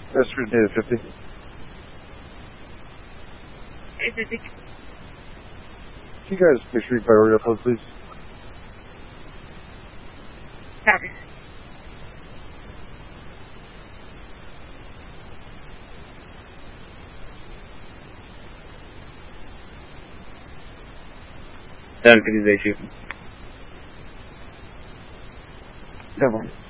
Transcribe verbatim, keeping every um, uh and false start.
That's for data fifty. eight fifty. Can you guys make sure you priority our code, please? Copy. seven fifty, Chief. Never.